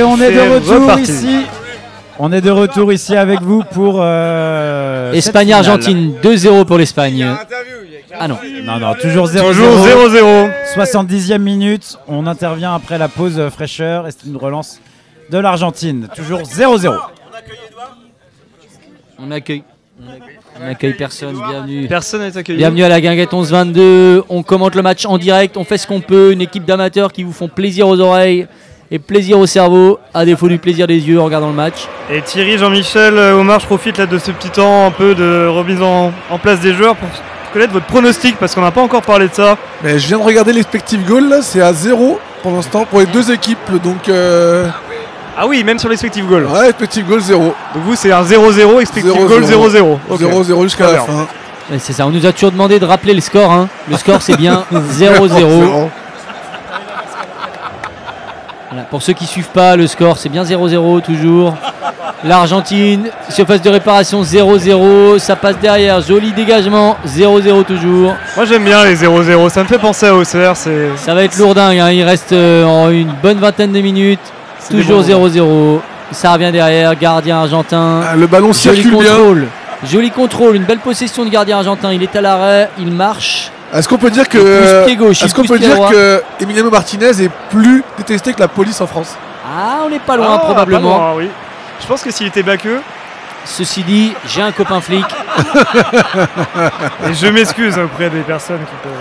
on est de retour ici. On est de retour ici avec vous pour Espagne-Argentine, 2-0 pour l'Espagne. Ah non. Non, toujours 0-0. Toujours 0-0. 70e minute, on intervient après la pause fraîcheur et c'est une relance de l'Argentine. Toujours 0-0. On accueille personne, bienvenue. Personne n'est accueilli. Bienvenue à la Guinguette 11-22. On commente le match en direct, on fait ce qu'on peut. Une équipe d'amateurs qui vous font plaisir aux oreilles et plaisir au cerveau, à défaut du plaisir des yeux en regardant le match. Et Thierry, Jean-Michel, Omar, je profite là de ce petit temps un peu de remise en place des joueurs pour connaître votre pronostic parce qu'on n'a pas encore parlé de ça. Mais je viens de regarder l'expected goal, là, c'est à 0 pour l'instant pour les deux équipes. Donc, Ah oui, même sur l'expected goal. ouais, expected goal 0. Donc vous, c'est un 0-0, expected goal 0-0. Ok. 0-0 jusqu'à Très la bien. fin. Ouais, c'est ça, on nous a toujours demandé de rappeler le score. Hein. Le score, c'est bien 0-0. Voilà, pour ceux qui ne suivent pas, le score, c'est bien 0-0 toujours. L'Argentine, surface de réparation 0-0. Ça passe derrière, joli dégagement, 0-0 toujours. Moi j'aime bien les 0-0, ça me fait penser à Auxerre. Ça va être lourdingue, hein. Il reste en une bonne vingtaine de minutes. Toujours 0-0. Ça revient derrière, gardien argentin. Ah, le ballon circule bien. Joli contrôle, une belle possession de gardien argentin. Il est à l'arrêt, il marche. Est-ce qu'on peut dire que Emiliano Martinez est plus détesté que la police en France? Ah, on n'est pas loin probablement. Pas loin, oui. Je pense que s'il était baqueux. Ceci dit, j'ai un copain flic. Et je m'excuse auprès des personnes qui peuvent.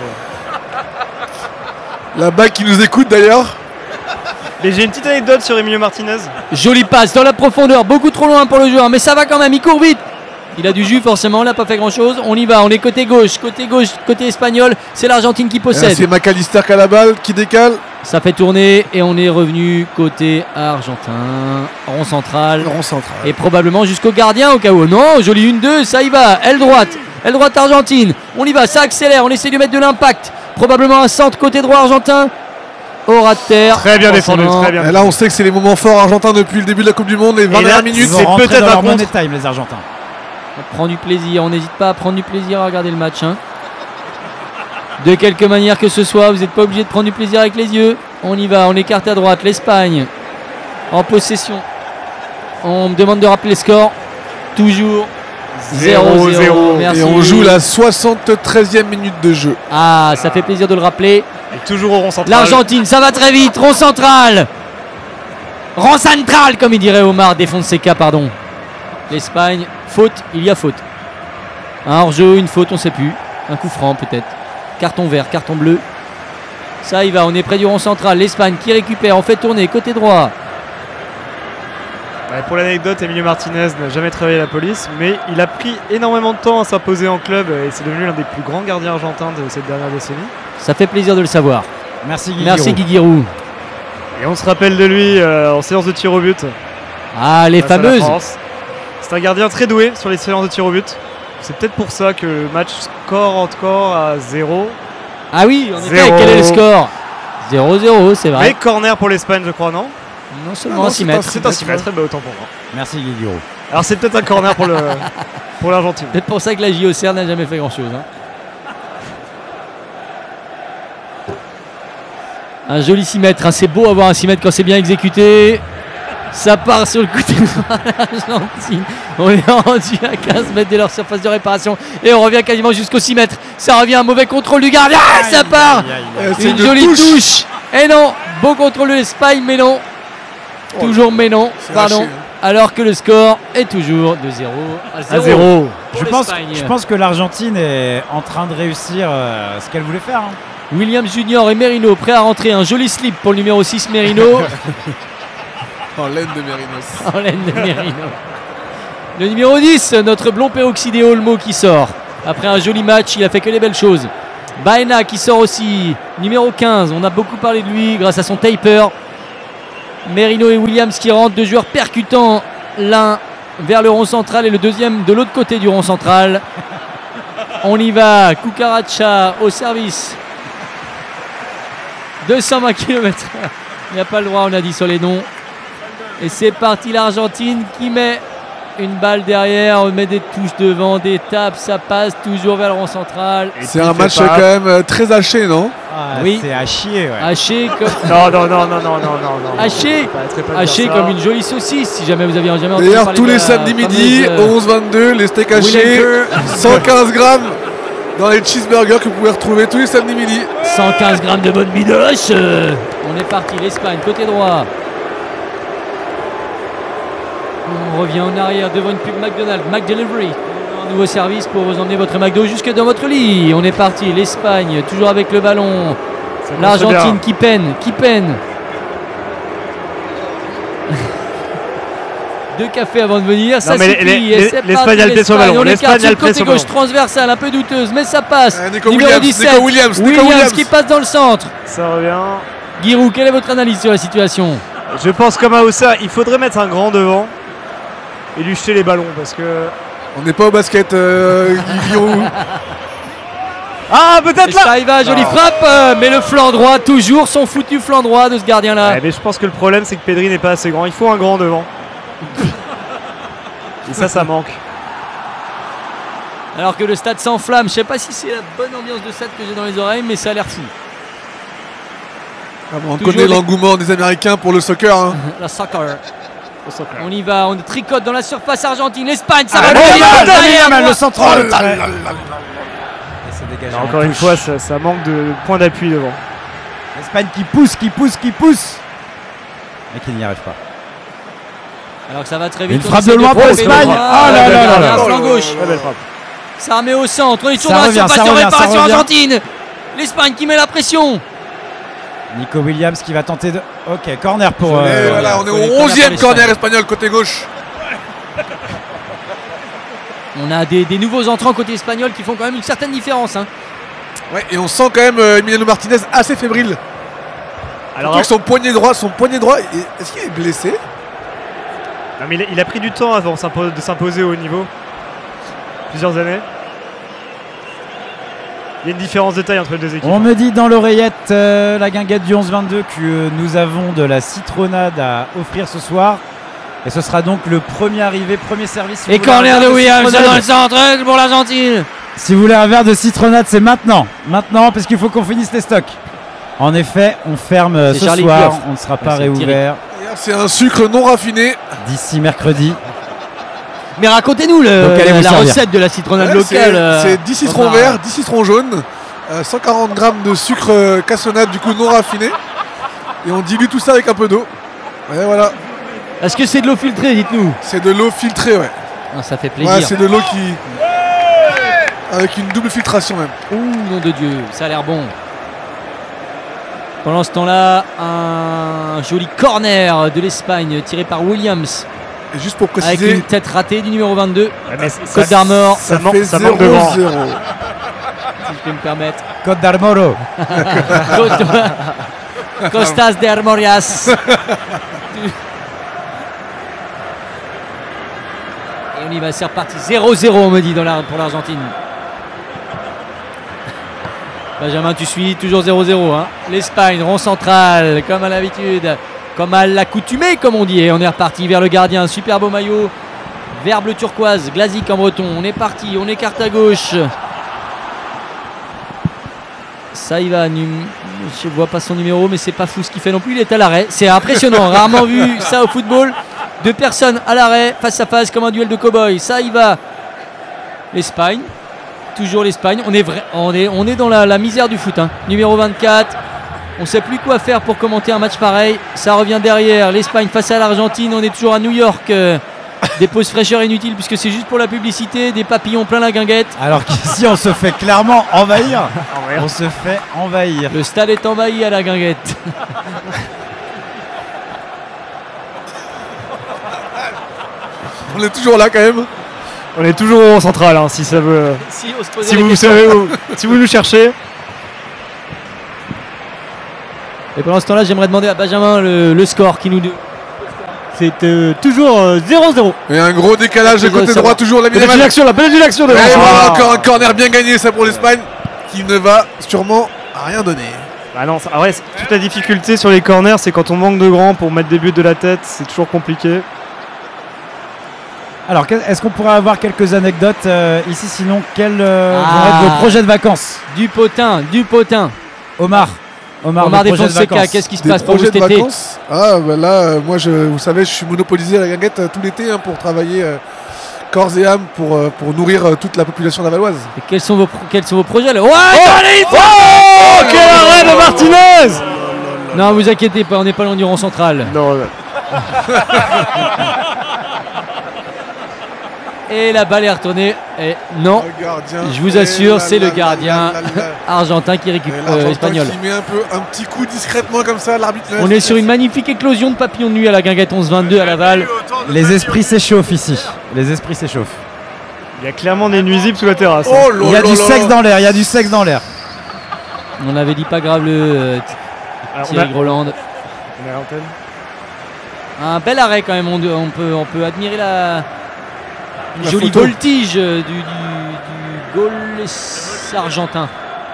La BAC qui nous écoute d'ailleurs. Mais j'ai une petite anecdote sur Emilio Martinez. Jolie passe dans la profondeur, beaucoup trop loin pour le joueur, mais ça va quand même, il court vite. Il a du jus forcément, il n'a pas fait grand chose. On y va, on est côté gauche, côté espagnol. C'est l'Argentine qui possède. C'est McAllister qui a la balle, qui décale. Ça fait tourner et on est revenu côté argentin. Rond central. Et probablement jusqu'au gardien au cas où. Non, joli 1-2, ça y va. Aile droite argentine. On y va, ça accélère, on essaie de mettre de l'impact. Probablement un centre côté droit argentin. Au ras de terre. Très bien défendu, très bien. Et là, on sait que c'est les moments forts argentins depuis le début de la Coupe du Monde. Les 20 dernières minutes, c'est peut-être leur money time, les Argentins. On prend du plaisir, on n'hésite pas à prendre du plaisir à regarder le match. Hein. De quelque manière que ce soit, vous n'êtes pas obligé de prendre du plaisir avec les yeux. On y va, on écarte à droite, l'Espagne en possession. On me demande de rappeler le score. Toujours 0-0. Et on joue la 73e minute de jeu. Ah, ça fait plaisir de le rappeler. Et toujours au rond central. L'Argentine, ça va très vite. Rond central. Rond central, comme il dirait Omar Fonseca, pardon. L'Espagne, faute, il y a faute. Un hors-jeu, une faute, on ne sait plus. Un coup franc peut-être. Carton vert, carton bleu. Ça y va, on est près du rond central. L'Espagne qui récupère, on fait tourner côté droit. Ouais, pour l'anecdote, Emilio Martinez n'a jamais travaillé à la police, mais il a pris énormément de temps à s'imposer en club et c'est devenu l'un des plus grands gardiens argentins de cette dernière décennie. Ça fait plaisir de le savoir. Merci Guiguirou. Et on se rappelle de lui en séance de tir au but. Ah, les fameuses. C'est un gardien très doué sur les séances de tir au but. C'est peut-être pour ça que le match score encore à 0. Ah oui, en effet, quel est le score? 0-0, c'est vrai. Mais corner pour l'Espagne, je crois, non? Non seulement un 6 mètres. C'est un 6 mètres, autant pour moi. Merci Guiguirou. Alors c'est peut-être un corner pour l'Argentine. C'est pour ça que la JOCR n'a jamais fait grand-chose. Hein. Un joli 6 mètres, hein. C'est beau avoir un 6 mètres quand c'est bien exécuté. Ça part sur le côté de l'Argentine. On est rendu à 15 mètres de leur surface de réparation. Et on revient quasiment jusqu'au 6 mètres. Ça revient, un mauvais contrôle du gardien. Ça part. Une jolie touche. Et non, beau contrôle de l'Espagne, mais non. Toujours mais non, pardon. Lâché, hein. Alors que le score est toujours de 0 à 0. Je pense que l'Argentine est en train de réussir ce qu'elle voulait faire. Hein. Williams Junior et Merino prêts à rentrer. Un joli slip pour le numéro 6 Merino. En laine de Mérinos. En laine de Merino. Le numéro 10, notre blond peroxydé Olmo qui sort. Après un joli match, il a fait que des belles choses. Baena qui sort aussi. Numéro 15, on a beaucoup parlé de lui grâce à son taper. Merino et Williams qui rentrent, deux joueurs percutants. L'un vers le rond central et le deuxième de l'autre côté du rond central. On y va. Cucaracha au service. 220 km/h. Il n'y a pas le droit, on a dit sur les noms. Et c'est parti, l'Argentine qui met une balle derrière, on met des touches devant, des tapes, ça passe toujours vers le rond central. C'est un match quand même très haché, non? Oui. C'est à chier, ouais. Haché comme, Non. haché, Arrêtez pas de haché dire ça. comme une jolie saucisse, si jamais vous aviez jamais entendu D'ailleurs, parler tous de les la samedis midi, fameuse, 11-22, les steaks hachés, 115 grammes dans les cheeseburgers que vous pouvez retrouver tous les samedis midi. 115 grammes de bonne bidoche. On est parti, l'Espagne, côté droit. On revient en arrière devant une pub McDonald's, McDelivery. Un nouveau service pour vous emmener votre McDo jusque dans votre lit. On est parti, l'Espagne, toujours avec le ballon. Ça commence L'Argentine bien. qui peine. 2 cafés avant de venir, ça mais suffit. Et c'est l'Espagne parti, a le pied sur le ballon. On L'Espagne écarte a le sur le pied sur côté le gauche ballon. transversale, un peu douteuse, mais ça passe. Nico Numéro Williams, 17, Nico Williams. qui passe dans le centre. Ça revient. Giroud, quelle est votre analyse sur la situation? Je pense comme Aoussa, il faudrait mettre un grand devant et lui jeter les ballons parce que. On n'est pas au basket, Guillaume. Ah, peut-être Et là. ça y va, jolie Non. frappe, mais le flanc droit, toujours son foutu flanc droit de ce gardien-là. Ouais, mais je pense que le problème c'est que Pedri n'est pas assez grand. Il faut un grand devant. Et ça manque. Alors que le stade s'enflamme, je sais pas si c'est la bonne ambiance de stade que j'ai dans les oreilles, mais ça a l'air fou. Ah bon, on Toujours connaît des- l'engouement des Américains pour le soccer. Hein. La soccer. On y va, on tricote dans la surface argentine. L'Espagne, ça va Oh, derrière, le droit. centre. Oh le là trait. là là là. Et c'est dégagé Alors, en encore une touche. fois, ça manque de point d'appui devant. L'Espagne qui pousse. Mais qui n'y arrive pas. Alors que ça va très vite. Une on frappe essaie de loin pour frapper l'Espagne. au Oh droit. là là là là. Un flanc gauche. Très belle frappe. Ça remet au centre. On est toujours Ça dans la revient, surface ça de revient, réparation ça revient. argentine. L'Espagne qui met la pression. Nico Williams qui va tenter de. Ok, corner pour. Et voilà, on est pour les au corners 11e pour corner l'Espagne. espagnol côté gauche. On a des nouveaux entrants côté espagnol qui font quand même une certaine différence. Hein. Ouais, et on sent quand même Emiliano Martinez assez fébrile. Alors, Surtout avec son poignet droit, est-ce qu'il est blessé? non, mais il a pris du temps avant de s'imposer au haut niveau. Plusieurs années. Il y a une différence de taille entre les deux équipes. On me dit dans l'oreillette, la guinguette du 11-22, que nous avons de la citronnade à offrir ce soir. Et ce sera donc le premier arrivé, premier service. Si Et vous voulez corner un de verre Williams citronnade- dans le centre pour l'Argentine. Si vous voulez un verre de citronnade, c'est maintenant. Maintenant, parce qu'il faut qu'on finisse les stocks. En effet, on ferme C'est ce Charlie soir. Plouffe. On ne sera pas c'est réouvert D'ailleurs, c'est un sucre non raffiné. d'ici mercredi. Mais racontez-nous Donc, allez vous la servir. recette de la citronnade Ouais, locale. c'est 10 citrons Omar. verts, 10 citrons jaunes, 140 grammes de sucre cassonade du coup non raffiné. Et on dilue tout ça avec un peu d'eau. Et voilà, Est-ce que c'est de l'eau filtrée, dites-nous? c'est de l'eau filtrée, ouais. Ah, ça fait Ouais, plaisir. c'est de l'eau qui. Avec une double filtration même. Ouh, nom de Dieu, ça a l'air bon. Pendant ce temps-là, un joli corner de l'Espagne tiré par Williams Et juste pour avec préciser, une tête ratée du numéro 22. Ouais, mais Côte d'Armor, ça manque- fait ça manque de 0-0. vent. si je peux me permettre. Côte d'Armoro. Costas de Armorias. Et on y va, c'est reparti. 0-0, on me dit pour l'Argentine. Benjamin, tu suis, toujours 0-0. Hein. L'Espagne, rond central, comme à l'habitude, comme à l'accoutumée, comme on dit. Et on est reparti vers le gardien. Super beau maillot, vert bleu turquoise, glasique en breton. On est parti, on écarte à gauche. Ça y va, je vois pas son numéro, mais c'est pas fou ce qu'il fait non plus. Il est à l'arrêt. C'est impressionnant, rarement vu ça au football. 2 personnes à l'arrêt, face à face, comme un duel de cow-boy. Ça y va. L'Espagne. Toujours l'Espagne. On est dans la misère du foot. Hein. Numéro 24. On ne sait plus quoi faire pour commenter un match pareil. Ça revient derrière. L'Espagne face à l'Argentine. On est toujours à New York. Des pauses fraîcheurs inutiles puisque c'est juste pour la publicité. Des papillons plein la guinguette. Alors qu'ici, on se fait clairement envahir. On se fait envahir. Le stade est envahi à la guinguette. On est toujours là quand même. On est toujours au central, hein, si ça veut. Si, on se posait Si la vous question. savez si vous nous cherchez. Et pendant ce temps-là, j'aimerais demander à Benjamin le score qui nous dit. C'est toujours 0-0. Et un gros décalage de Je veux côté savoir. droit, toujours la Belle minimale. action, la belle action de Et Vincent. voilà, encore un corner bien gagné ça pour l'Espagne qui ne va sûrement à rien donner. Bah non, en vrai, toute la difficulté sur les corners, c'est quand on manque de grands pour mettre des buts de la tête, c'est toujours compliqué. Alors, est-ce qu'on pourrait avoir quelques anecdotes ici? Sinon, quels vont Ah. être vos projets de vacances? Du potin. Omar, des des projets de Fonseca, vacances. qu'est-ce qui se Des passe pour vous projets cet de été? vacances. Là, moi, vous savez, je suis monopolisé à la guinguette tout l'été pour travailler corps et âme pour nourrir toute la population lavalloise. Et quels sont vos projets là? Ouais, Oh, quel arrêt de Martinez! non, vous inquiétez pas, on n'est pas loin du rond central. Non, Et la balle est retournée. Et non, Le gardien. je vous assure, c'est le gardien argentin qui Et récupère l'Argentin espagnol. qui met un petit coup discrètement comme ça, l'arbitre. On est sur une magnifique éclosion de papillons de nuit à la guinguette 11-22 à Laval. Les esprits s'échauffent ici. Les esprits s'échauffent. il y a clairement des nuisibles sous la terrasse. Oh là Il y a là du là. sexe dans l'air. Il y a du sexe dans l'air. On avait dit pas grave le Alors, Thierry Groland. on est à l'antenne. Un bel arrêt quand même, on peut admirer la jolie photo. voltige du goal argentin.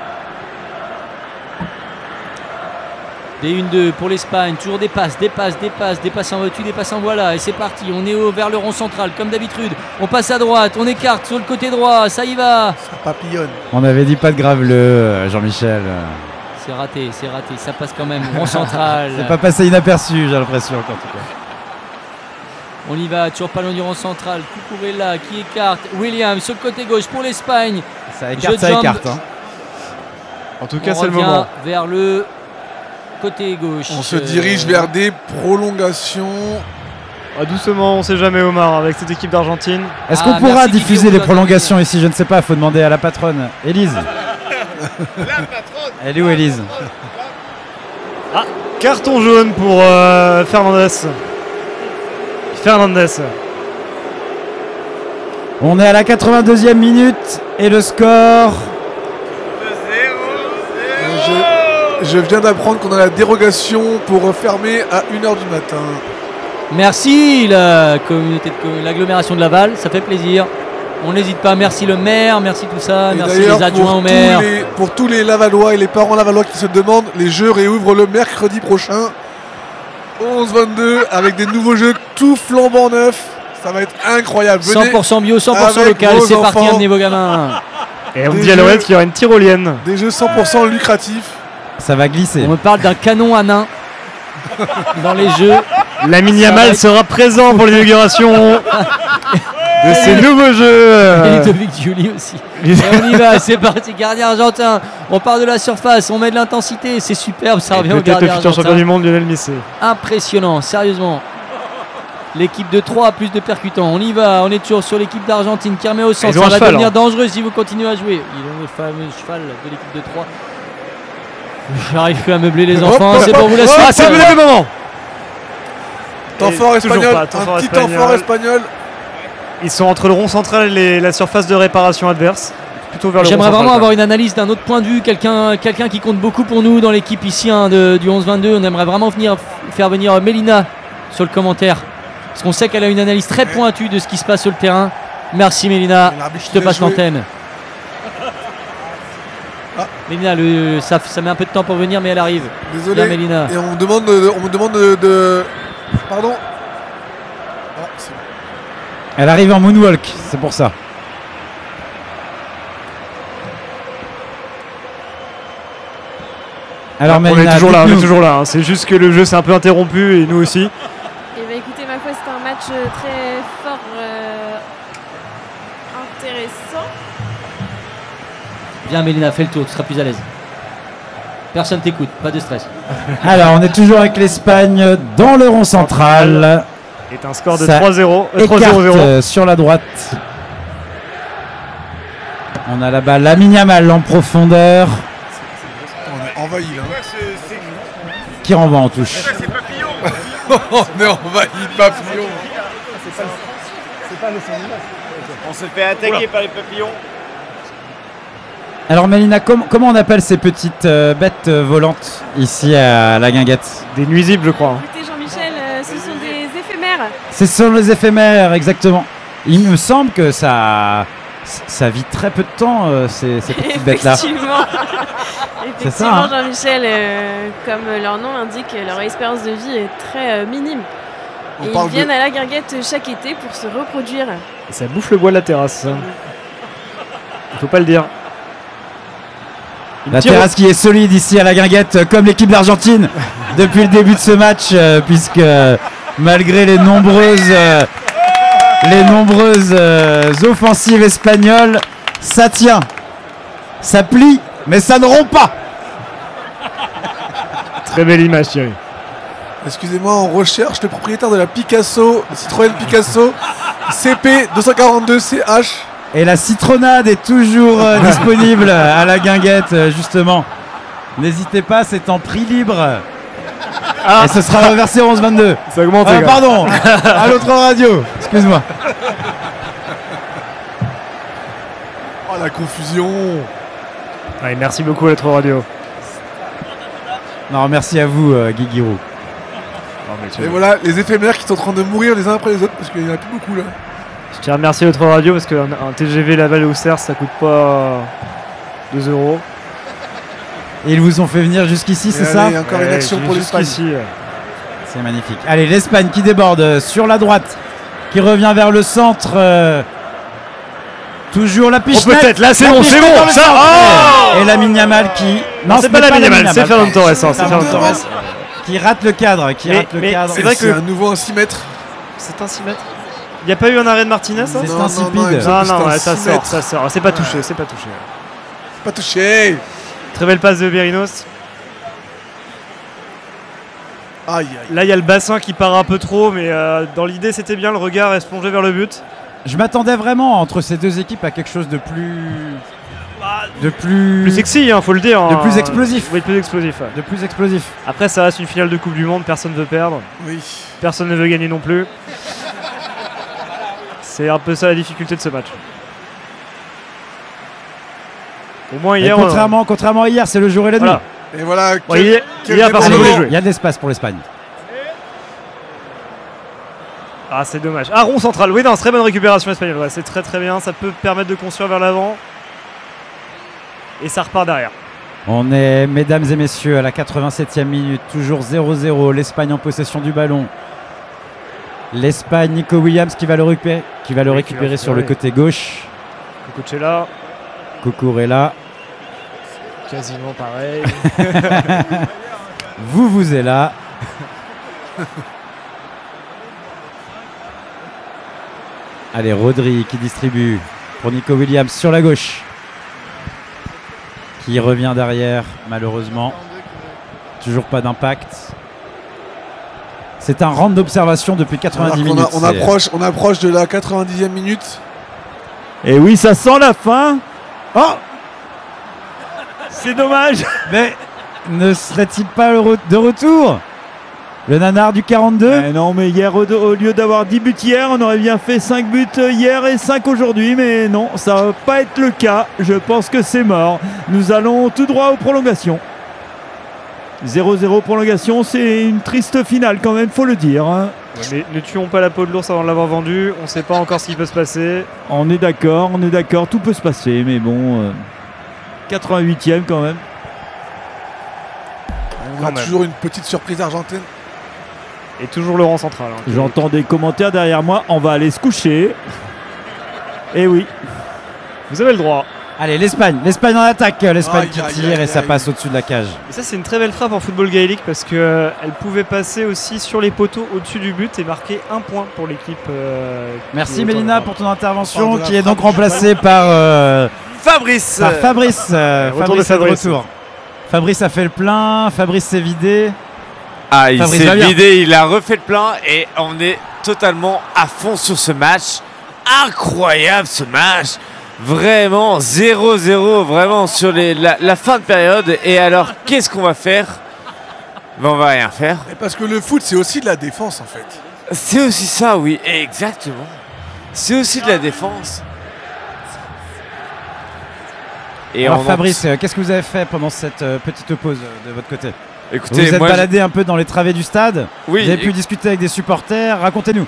Des 1-2 pour l'Espagne, toujours des passes en voiture, des passes en voilà, et c'est parti, on est vers le rond central comme d'habitude, on passe à droite, on écarte sur le côté droit, ça y va. Ça papillonne. On avait dit pas de graveleux, Jean-Michel. C'est raté, ça passe quand même, rond central. C'est pas passé inaperçu, j'ai l'impression, en tout cas. On y va, toujours pas loin du rond central. Cucurella qui écarte. Williams sur le côté gauche pour l'Espagne. Ça Jeu écarte, de ça jambes. écarte. Hein. En tout cas, On c'est le revient moment. vers le côté gauche. On se dirige vers des prolongations. Ah, doucement, on sait jamais, Omar, avec cette équipe d'Argentine. Est-ce Ah, qu'on pourra merci, diffuser Guillaume, les prolongations ici? Je ne sais pas, il faut demander à la patronne. Élise. Elle est où, Élise? Carton jaune pour Fernandez. On est à la 82e minute et le score. Je viens d'apprendre qu'on a la dérogation pour fermer à 1h du matin. Merci la communauté de l'agglomération de Laval, ça fait plaisir. On n'hésite pas, merci le maire, merci tout ça, Et merci d'ailleurs, les adjoints au maire. pour tous les Lavallois et les parents Lavallois qui se demandent, les jeux réouvrent le mercredi prochain. 11-22 avec des nouveaux jeux tout flambant neufs. Ça va être incroyable. Venez 100% bio, 100% avec local, vos c'est parti, enfants. amenez vos gamins. Et on Des dit à jeux. Lorette qu'il y aura une tyrolienne. des jeux 100% lucratifs. Ça va glisser. On me parle d'un canon à nain dans les jeux. La Yamal sera présent pour l'inauguration de ces nouveaux Et jeux. Ludovic Giuli aussi. Et on y va, c'est parti, gardien argentin. On part de la surface, on met de l'intensité, c'est superbe, ça revient au Peut-être le gardien futur champion argentin. du monde, Lionel Messi. Impressionnant, sérieusement. L'équipe de 3 plus de percutants. On y va, on est toujours sur l'équipe d'Argentine qui remet au centre. Ils ont Ça un va cheval, devenir hein. dangereux si vous continuez à jouer. Ils ont le fameux cheval de l'équipe de 3. J'arrive plus à meubler les enfants, Hop, c'est hop, pour vous la hop, suite. C'est le moment. Temps Et fort toujours espagnol. pas, temps fort Un petit temps fort espagnol. Ils sont entre le rond central et la surface de réparation adverse. Plutôt vers le rond J'aimerais central. vraiment avoir une analyse d'un autre point de vue, quelqu'un qui compte beaucoup pour nous dans l'équipe ici du 11-22. On aimerait vraiment faire venir Mélina sur le commentaire. Parce qu'on sait qu'elle a une analyse très pointue de ce qui se passe sur le terrain. Merci Mélina, Et l'arbitre je qui te laisse passe jouer. l'antenne. Ah. Mélina, ça met un peu de temps pour venir, mais elle arrive. Désolé. Bien Mélina. Et on me demande de. Pardon. Ah, c'est bon. Elle arrive en moonwalk, c'est pour ça. Alors On Mélina, est toujours là, on est dites-nous. toujours là. Hein. C'est juste que le jeu s'est un peu interrompu et nous aussi. Eh bien, écoutez, ma foi, c'est un match très fort, intéressant. Viens Mélina, fais le tour, tu seras plus à l'aise. Personne t'écoute, pas de stress. Alors on est toujours avec l'Espagne dans le rond central. C'est un score de Ça 3-0. Écarte 3-0-0. sur la droite. On a là-bas Lamine Yamal en profondeur On est envahi là. qui renvoie en touche. On est envahi de papillons. On se fait attaquer par les papillons. Alors Mélina, comment on appelle ces petites bêtes volantes ici à la guinguette? Des nuisibles, je crois. Hein. Écoutez, Jean-Michel, ce sont des éphémères. Ce sont les éphémères, exactement. Il me semble que ça vit très peu de temps, ces petites bêtes-là. Effectivement. C'est ça, hein. Jean-Michel, comme leur nom l'indique, leur espérance de vie est très minime. On Et parle ils viennent de- à la guinguette chaque été pour se reproduire. Et ça bouffe le bois de la terrasse. Ça. Il faut pas le dire. La terrasse qui est solide ici à la Guinguette, comme l'équipe d'Argentine depuis le début de ce match, puisque malgré les nombreuses offensives espagnoles, ça tient, ça plie, mais ça ne rompt pas. Très belle image, Thierry. Excusez-moi, on recherche le propriétaire de la Picasso, Citroën Picasso, CP 242 CH. Et la citronnade est toujours disponible à la Guinguette, justement. N'hésitez pas, c'est en prix libre. Et ce sera reversé au 11-22. Ça augmente. Pardon, à l'autre radio, excuse-moi. Oh la confusion. Ouais, merci beaucoup à l'autre radio. Non, merci à vous, Guigui-Roux. Et voilà, les éphémères qui sont en train de mourir les uns après les autres parce qu'il n'y en a plus beaucoup là. Je tiens à remercier l'autre radio parce qu'un TGV Laval-Auxerre ça coûte pas 2 €. Et ils vous ont fait venir jusqu'ici, c'est ça? Il y a encore une action pour l'Espagne. C'est magnifique. Allez, l'Espagne qui déborde sur la droite, qui revient vers le centre. Toujours la pichenette. Peut-être, là c'est bon, c'est bon. Ça, et la Yamal qui... Non, c'est pas la Yamal, c'est Fernando Torres. C'est Fernando Torres qui rate le cadre. C'est vrai que c'est un nouveau un 6 mètres. C'est un 6 mètres. Il n'y a pas eu un arrêt de Martinez, ça? C'est insipide. Non, ça sort. C'est pas touché, Pas touché. Très belle passe de Berinos. Aïe. Là, il y a le bassin qui part un peu trop, mais dans l'idée, c'était bien. Le regard reste plongé vers le but. Je m'attendais vraiment entre ces deux équipes à quelque chose de plus sexy, faut le dire. De plus explosif. Oui, plus explosif. Ouais. De plus explosif. Après, ça reste une finale de Coupe du Monde. Personne ne veut perdre. Oui. Personne ne veut gagner non plus. C'est un peu ça la difficulté de ce match. Au moins hier. Contrairement à hier, c'est le jour et la nuit. Voilà. Et voilà. Hier, personne ne voulait jouer. Il y a de l'espace pour l'Espagne. Ah, c'est dommage. Ah, rond central. Oui, non, très bonne récupération espagnole. Ouais, c'est très très bien. Ça peut permettre de construire vers l'avant. Et ça repart derrière. On est, mesdames et messieurs, à la 87e minute. Toujours 0-0. L'Espagne en possession du ballon. L'Espagne, Nico Williams qui va le récupérer sur le côté gauche. Cucurella. Cucurella. Quasiment pareil. vous êtes là. Allez, Rodri qui distribue pour Nico Williams sur la gauche. Qui revient derrière, malheureusement. Toujours pas d'impact. C'est un round d'observation depuis 90 minutes. On approche de la 90e minute. Et oui, ça sent la fin. Oh, c'est dommage. Mais ne serait-il pas de retour, le nanar du 42? Non, mais hier, au lieu d'avoir 10 buts hier, on aurait bien fait 5 buts hier et 5 aujourd'hui. Mais non, ça va pas être le cas. Je pense que c'est mort. Nous allons tout droit aux prolongations. 0-0 prolongation, c'est une triste finale quand même, faut le dire. Mais ne tuons pas la peau de l'ours avant de l'avoir vendu. On ne sait pas encore ce qui peut se passer. On est d'accord, tout peut se passer. Mais bon, 88e quand même. On a toujours une petite surprise argentine. Et toujours le rang central. J'entends des commentaires derrière moi. On va aller se coucher. Et oui. Vous avez le droit. Allez, l'Espagne en attaque. L'Espagne qui tire et ça passe au-dessus de la cage. Et ça, c'est une très belle frappe en football gaélique parce qu'elle pouvait passer aussi sur les poteaux au-dessus du but et marquer un point pour l'équipe. Merci Mélina pour ton intervention qui est donc remplacée par Fabrice. Fabrice est de Fabrice. retour. Fabrice a fait le plein. Fabrice s'est vidé. Ah, il s'est vidé, il a refait le plein et on est totalement à fond sur ce match. Incroyable ce match. Vraiment 0-0 vraiment sur la fin de période. Et alors qu'est-ce qu'on va faire? On va rien faire. Et parce que le foot c'est aussi de la défense en fait. C'est aussi ça, oui, exactement. C'est aussi de la défense. Et alors Fabrice, qu'est-ce que vous avez fait pendant cette petite pause de votre côté? Écoutez, vous êtes baladé un peu dans les travées du stade. Oui. Vous avez pu discuter avec des supporters. Racontez-nous.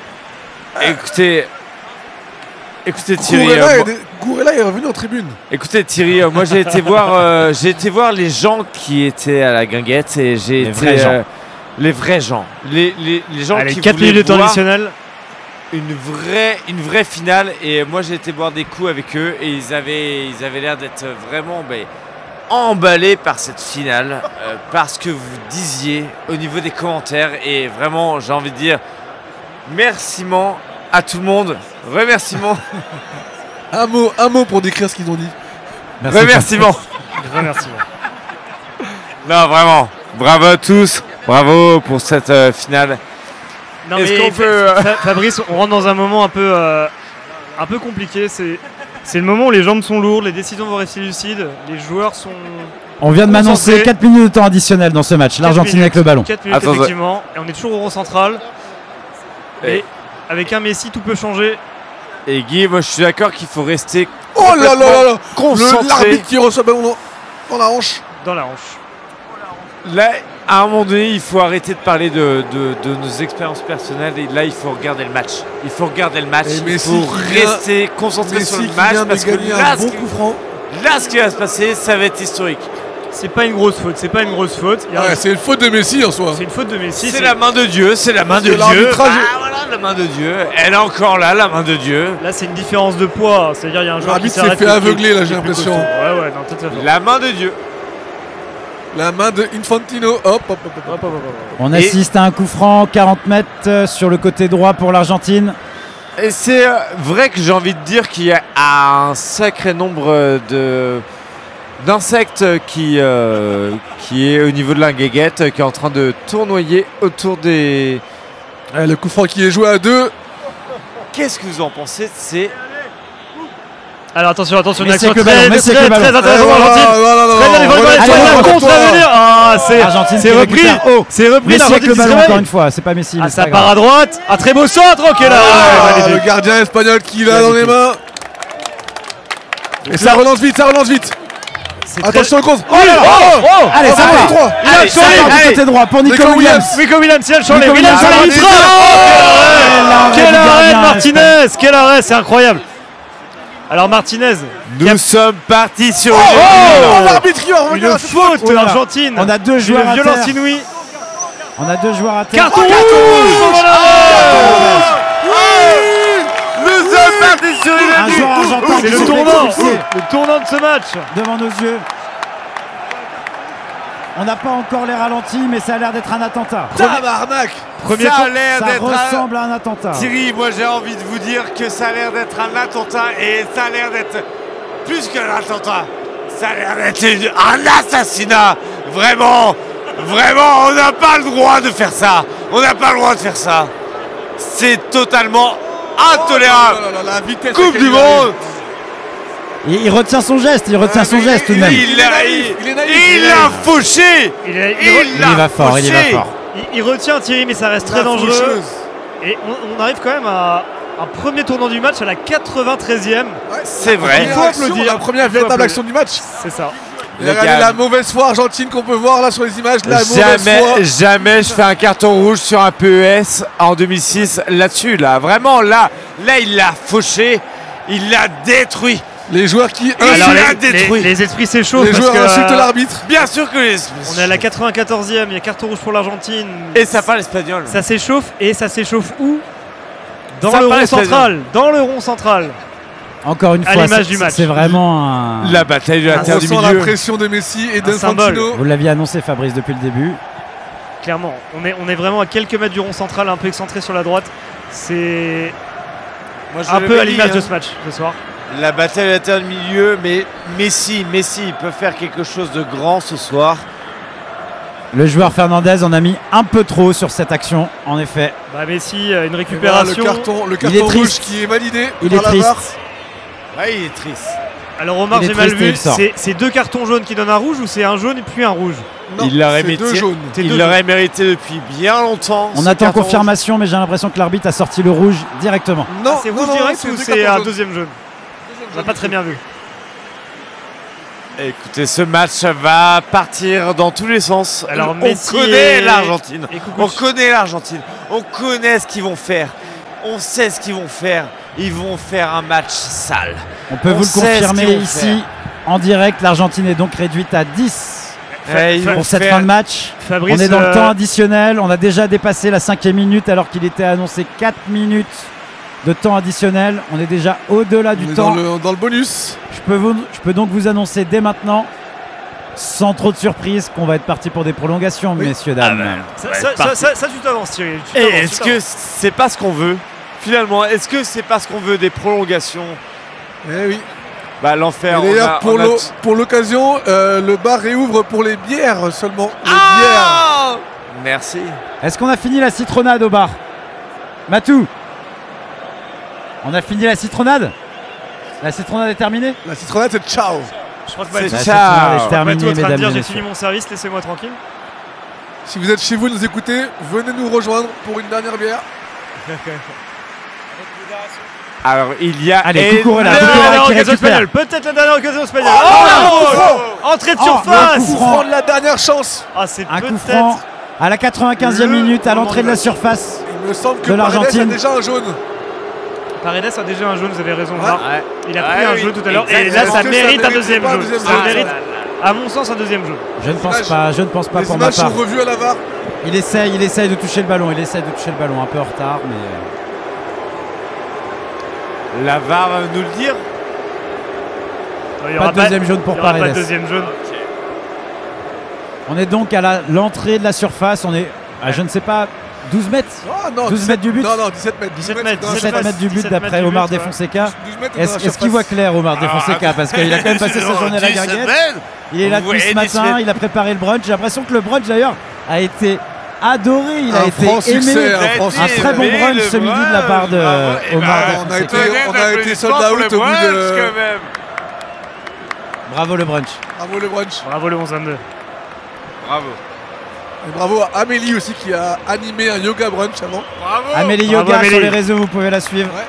Écoutez Thierry, Gourella est revenu en tribune. Écoutez Thierry, moi j'ai été voir les gens qui étaient à la Guinguette et les vrais gens, les gens qui 4 voulaient minutes en voir additionnel. une vraie finale et moi j'ai été boire des coups avec eux et ils avaient l'air d'être vraiment emballé par cette finale, par ce que vous disiez au niveau des commentaires. Et vraiment, j'ai envie de dire remerciement à tout le monde. Remerciement. Un mot pour décrire ce qu'ils ont dit. Merci. Remerciement. Remerciement. Non, vraiment. Bravo à tous. Bravo pour cette finale. Non, Est-ce mais qu'on peut, Fabrice, on rentre dans un moment un peu compliqué. C'est le moment où les jambes sont lourdes, les décisions vont rester lucides, les joueurs sont. On vient de m'annoncer Concentré. 4 minutes de temps additionnel dans ce match. L'Argentine avec le ballon. 4 minutes, Attends, effectivement. Et on est toujours au rond central. Et avec un Messi, tout peut changer. Et Guy, moi je suis d'accord qu'il faut rester Oh là là là là concentré. L'arbitre qui reçoit le ballon dans la hanche. Dans la hanche. Là, à un moment donné, il faut arrêter de parler de nos expériences personnelles. Et là, il faut regarder le match. Il faut regarder le match. Et Il Messi faut qui vient- rester concentré sur Messi le qui match. vient de Parce que gagner là, un bon coup franc. ce qui va se passer, ça va être historique. C'est pas une grosse faute. C'est pas une grosse faute. Il y a- Ouais, c'est une faute de Messi en soi. c'est une faute de Messi. C'est la main de Dieu. C'est la main de que Dieu. l'arbitrage- Ah, voilà, la main de Dieu. Elle est encore là, la main de Dieu. Là, c'est une différence de poids. C'est-à-dire, il y a un joueur qui L'arbitre s'est s'arrête fait qui est- aveugler, là, qui est j'ai plus l'impression. costaud. Ouais, non, tout à fait. La main de Dieu. La main de Infantino. Hop, hop, hop, hop. Hop, hop, hop, hop. On assiste à un coup franc, 40 mètres sur le côté droit pour l'Argentine. Et c'est vrai que j'ai envie de dire qu'il y a un sacré nombre d'insectes qui est au niveau de la guéguette, qui est en train de tournoyer autour des... Ouais, le coup franc qui est joué à 2. Qu'est-ce que vous en pensez? C'est Alors attention, une Messi action avec le ballon, Messi avec le ballon. très intéressante pour l'Argentine. Très bien, les volets, Allez, un allez, contre à venir. Ah, L'Argentine c'est qui repris. récupère haut. C'est repris. Messi avec l'Argentine le qui se ballon réveille. encore une fois, c'est pas Messi. Ah, mais c'est ça pas part grave. à droite. Un très beau centre. Ok, là. Ah, magnifique. le gardien espagnol qui l'a dans les mains. Et ça relance vite, C'est très- Attention le contre. Oh là là. Oh, Allez, ça va. 3. Il a Allez, changé. allez, Du côté droit pour Nico Nico Williams. Nico Williams, il a changé. Nico Williams, Williams, il l'arbitre. a Quel Quel arrêt arrêt du de gardien Martinez. Quel arrêt, c'est incroyable. Alors Martinez, Nous sommes partis sur Oh, l'arbitre qui va revenir une à cette faute Oh de là là. l'Argentine. On a deux Une joueurs à violence terre. inouïe. On a deux joueurs à terre. Carton rouge. Nous sommes partis sur Un joueur argentin C'est qui le s'est fait tournant. expulser Le tournant de ce match. devant nos yeux. On n'a pas encore les ralentis, mais ça a l'air d'être un attentat. Tabarnak. Premier Ça a tour. l'air Ça d'être ressemble à un attentat. Thierry, moi j'ai envie de vous dire que ça a l'air d'être un attentat et ça a l'air d'être plus qu'un attentat. Ça a l'air d'être un assassinat. Vraiment, on n'a pas le droit de faire ça. On n'a pas le droit de faire ça. C'est totalement intolérable. Oh là là, la vitesse à Coupe laquelle du il arrive. monde. Il retient son geste, il retient son geste tout de même. Il naïf. a fauché. Il y va fort, il y va fort. Il retient Thierry, mais ça reste très La dangereux. faucheuse. Et on arrive quand même à un premier tournant du match à la 93e. Ouais, C'est vrai. la faut première action, applaudir. La première Il faut véritable applaudir. action du match. C'est ça. Et regardez la mauvaise foi argentine qu'on peut voir là sur les images. La mauvaise foi. Jamais je fais un carton rouge sur un PES en 2006 là-dessus. Là, vraiment, là, il l'a fauché, il l'a détruit. Les joueurs qui Alors, insultent, les esprits s'échauffent les parce joueurs que insultent l'arbitre. Bien sûr que les... on est à la 94e, il y a carton rouge pour l'Argentine. Et ça parle espagnol. Ça s'échauffe et ça s'échauffe où? Dans Ça le parle rond espagnol. central. Dans le rond central. Encore une À fois, l'image du match. c'est vraiment un... La bataille de la On terre du ressent la milieu. pression de Messi et symbole. d'Infantino. Vous l'aviez annoncé, Fabrice, depuis le début. Clairement, on est vraiment à quelques mètres du rond central, un peu excentré sur la droite. C'est un peu à l'image de ce match ce soir. La bataille de la terre du milieu, mais Messi, il peut faire quelque chose de grand ce soir. Le joueur Fernandez en a mis un peu trop sur cette action, en effet. Bah Messi, une Et voilà récupération. le est carton rouge triste. qui est validé. Il par est la triste. VAR. Ouais, il est triste. Alors Omar, Il est j'ai mal triste et vu, il sort. c'est deux cartons jaunes qui donnent un rouge ou c'est un jaune et puis un rouge? Non, Il l'aurait c'est mérité. deux jaunes. Il l'aurait mérité depuis bien longtemps. On ce attend carton confirmation, mais j'ai l'impression que l'arbitre a sorti le rouge directement. Non, Ah, c'est rouge non, direct c'est ou deux c'est cartons un jaunes. deuxième jaune? On n'a pas très bien vu. Écoutez, ce match va partir dans tous les sens. Alors, on Messi connaît et- l'Argentine. et Kukuc. On connaît l'Argentine. On connaît ce qu'ils vont faire. On sait ce qu'ils vont faire. Ils vont faire un match sale. On peut On vous le sait ce confirmer qu'ils vont ici, en direct. L'Argentine est donc réduite à 10 Ouais, ils vont pour cette faire- fin de match. Fabrice, On est dans le temps additionnel. On a déjà dépassé la 5e minute alors qu'il était annoncé 4 minutes de temps additionnel. On est déjà au-delà du On est temps. dans le bonus. Je peux donc vous annoncer dès maintenant sans trop de surprise qu'on va être parti pour des prolongations, messieurs, dames. Ça, tu t'avances, Thierry. Et est-ce que c'est pas ce qu'on veut finalement? Est-ce que c'est parce qu'on veut des prolongations? Eh oui. Bah l'enfer. Et d'ailleurs, pour l'occasion, le bar réouvre pour les bières seulement. Les bières. Merci. Est-ce qu'on a fini la citronnade au bar? Matou, on a fini la citronnade? La citronnade est terminée? La citronnade, c'est ciao. Je crois que C'est Matou ciao. est Terminé, en train de mesdames dire et j'ai messieurs. fini mon service, laissez-moi tranquille. Si vous êtes chez vous et nous écoutez, venez nous rejoindre pour une dernière bière. Alors il y a. Allez, coucou, là. La Coucou, dernière qui occasion récupère. espagnole, peut-être la dernière occasion espagnole. Oh, Entrée de Oh, surface. le coup franc. Prendre la dernière chance. Ah, c'est Un coup peut-être. franc à la 95e minute à l'entrée de la surface. Il me semble que De Paredes a l'Argentine. déjà un jaune. Paredes a déjà un jaune, vous avez raison. Ouais. Marc. Il a pris un jaune tout à l'heure et là Est-ce ça que mérite ça un deuxième pas un jaune. deuxième Ça jaune mérite, à mon sens, un deuxième jaune. Je ne pense pas, Les pour ma images part. sont revues à la VAR. Il essaye de toucher le ballon, un peu en retard, mais La VAR va nous le dire. Il y pas aura de deuxième jaune il pour y aura pas de Paredes. deuxième jaune. On est donc à l'entrée de la surface, on est à je ne sais pas 12 mètres. Oh, non, 12 mètres du but. Non, 17 mètres. 17 mètres, dans la 17 surface. mètres du but 17 d'après mètres du Omar but, De Fonseca. 12 mètres dans la Est-ce qu'il voit clair Omar De Fonseca? Parce qu'il a quand même passé sa journée à la garguette. Il est là depuis ce matin, il a préparé le brunch. J'ai l'impression que le brunch d'ailleurs a été adoré, il a Un été franc aimé. succès, un franc Un succès. très bon brunch ce midi de la part de Omar De on a été- Fonseca. sold out au bout de- Bravo le brunch. Bravo le brunch. Bravo le 11-22. Bravo. Et bravo à Amélie aussi qui a animé un yoga brunch avant. Bravo. Amélie Bravo, Yoga Amélie. sur les réseaux, vous pouvez la suivre. Ouais.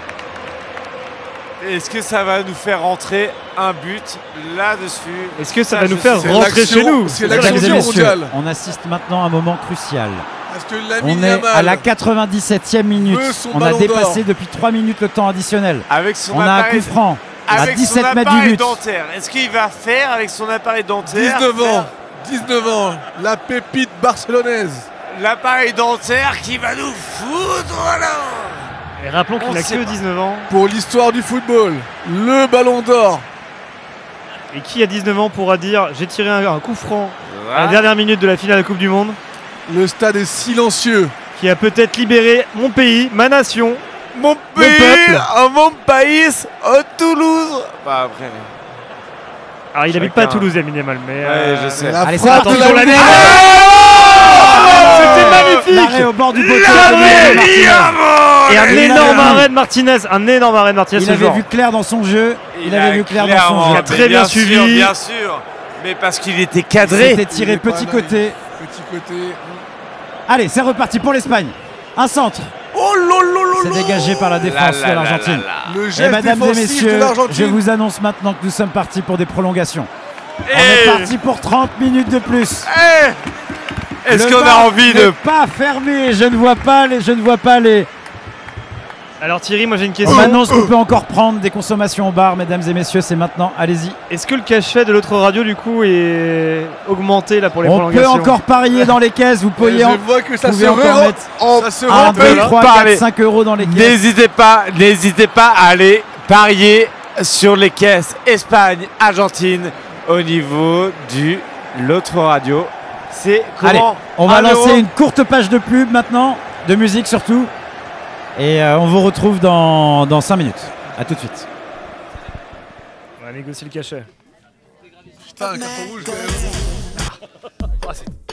Est-ce que ça va nous faire rentrer un but là-dessus? Est-ce que ça Ça, va nous je faire sais. rentrer l'action- chez nous? c'est Mesdames l'action et du messieurs, mondial. on assiste maintenant à un moment crucial. Parce que On Lamine est à la Yamal 97e minute. veut son On a ballon dépassé d'or. depuis 3 minutes le temps additionnel. Avec son On a un appareil, coup franc à avec 17 son mètres du appareil but. dentaire. Est-ce qu'il va faire avec son appareil dentaire 19 ans, la pépite barcelonaise. l'appareil dentaire qui va nous foutre là? Et rappelons qu'il On a sait que pas. 19 ans. Pour l'histoire du football, le ballon d'or. Et qui à 19 ans pourra dire j'ai tiré un coup franc à la Voilà. dernière minute de la finale de la Coupe du Monde Le stade est silencieux. qui a peut-être libéré mon pays, ma nation. Mon peuple. pays, mon pays, Toulouse. Bah après. Alors il habite Chacun. pas à Toulouse, Lamine Yamal, mais Ouais, je sais. La Allez, frappe c'est de parti. la l'année. C'était magnifique. L'arrêt au bord du poteau. L'arrêt, de Martinez. Et un Il énorme avait vu. arrêt de Martinez, un énorme arrêt de Martinez Il ce avait genre. vu clair dans son jeu. Il avait vu clair dans son clairement, jeu. a très bien bien sûr, suivi. bien sûr. Mais parce qu'il était cadré. C'était tiré petit côté. Petit côté. Allez, c'est reparti pour l'Espagne. Un centre. Oh lolo. C'est dégagé par la défense Là, de là, l'Argentine. là, là. Le Et geste mesdames et défensif de messieurs, je l'Argentine. vous annonce maintenant que nous sommes partis pour des prolongations. On Eh, est parti pour 30 minutes de plus. eh, Est-ce Le qu'on a bar envie n'est de. pas fermé. Je ne vois pas les. Alors Thierry, moi j'ai une On question. m'annonce qu'on peut encore prendre des consommations au bar, mesdames et messieurs. C'est maintenant. Allez-y. Est-ce que le cachet de l'autre radio du coup est augmenté là pour les On peut prolongations? encore parier dans les caisses. Vous pouvez Je vois que ça se pouvez encore mettre ça se 1, 2, remplit. 3, parler. 4, 5 euros dans les caisses. N'hésitez pas à aller parier sur les caisses Espagne-Argentine au niveau du l'autre radio. C'est Allez, comment on va 1 lancer euro une courte page de pub maintenant, de musique surtout. Et on vous retrouve dans 5 minutes. A tout de suite. On va négocier le cachet. Putain, un carton rouge.